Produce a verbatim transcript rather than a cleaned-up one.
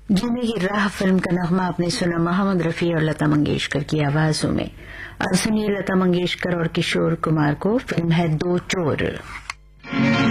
जीने की राह फिल्म का नगमा आपने सुना मोहम्मद रफी और लता मंगेशकर की आवाजों में। और सुनिए लता मंगेशकर और किशोर कुमार को, फिल्म है दो चोर।